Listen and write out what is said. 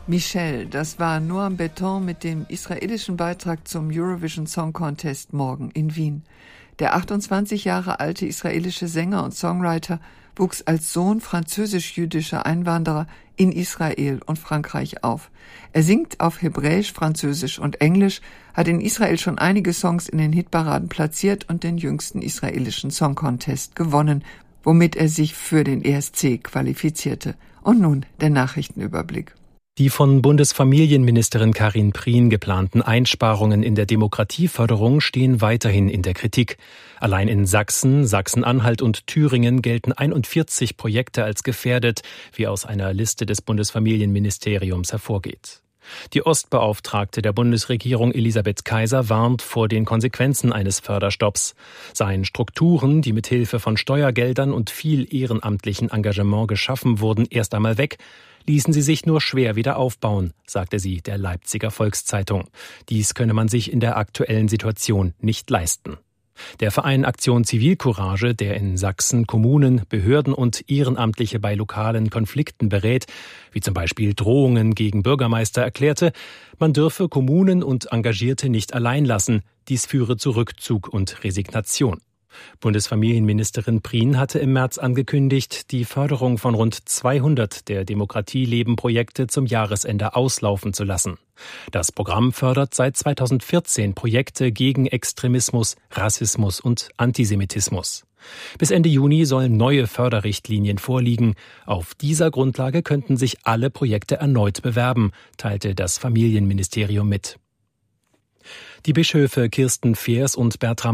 Michelle, das war Noam Beton mit dem israelischen Beitrag zum Eurovision Song Contest morgen in Wien. Der 28 Jahre alte israelische Sänger und Songwriter wuchs als Sohn französisch-jüdischer Einwanderer in Israel und Frankreich auf. Er singt auf Hebräisch, Französisch und Englisch, hat in Israel schon einige Songs in den Hitparaden platziert und den jüngsten israelischen Song Contest gewonnen, womit er sich für den ESC qualifizierte. Und nun der Nachrichtenüberblick. Die von Bundesfamilienministerin Karin Prien geplanten Einsparungen in der Demokratieförderung stehen weiterhin in der Kritik. Allein in Sachsen, Sachsen-Anhalt und Thüringen gelten 41 Projekte als gefährdet, wie aus einer Liste des Bundesfamilienministeriums hervorgeht. Die Ostbeauftragte der Bundesregierung Elisabeth Kaiser warnt vor den Konsequenzen eines Förderstopps. Seien Strukturen, die mit Hilfe von Steuergeldern und viel ehrenamtlichen Engagement geschaffen wurden, erst einmal weg, ließen sie sich nur schwer wieder aufbauen, sagte sie der Leipziger Volkszeitung. Dies könne man sich in der aktuellen Situation nicht leisten. Der Verein Aktion Zivilcourage, der in Sachsen Kommunen, Behörden und Ehrenamtliche bei lokalen Konflikten berät, wie zum Beispiel Drohungen gegen Bürgermeister, erklärte, man dürfe Kommunen und Engagierte nicht allein lassen, dies führe zu Rückzug und Resignation. Bundesfamilienministerin Prien hatte im März angekündigt, die Förderung von rund 200 der Demokratieleben-Projekte zum Jahresende auslaufen zu lassen. Das Programm fördert seit 2014 Projekte gegen Extremismus, Rassismus und Antisemitismus. Bis Ende Juni sollen neue Förderrichtlinien vorliegen. Auf dieser Grundlage könnten sich alle Projekte erneut bewerben, teilte das Familienministerium mit. Die Bischöfe Kirsten Feers und Bertram